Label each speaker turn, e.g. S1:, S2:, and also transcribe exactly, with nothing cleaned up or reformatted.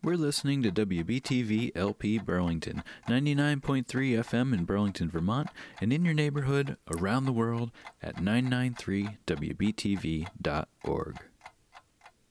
S1: We're listening to W B T V L P Burlington, ninety-nine point three F M in Burlington, Vermont, and in your neighborhood around the world at nine nine three W B T V dot org.